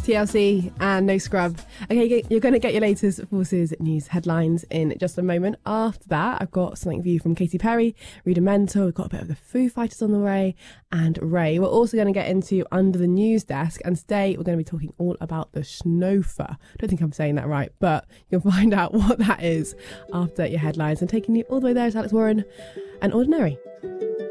TLC and No Scrub. Okay, you're going to get your latest Forces News headlines in just a moment. After that, I've got something for you from Katy Perry, Rudimental. We've got a bit of the Foo Fighters on the way, and Ray. We're also going to get into Under the News Desk, and today we're going to be talking all about the Schnofer. I don't think I'm saying that right, but you'll find out what that is after your headlines. And taking you all the way there is Alex Warren and Ordinary.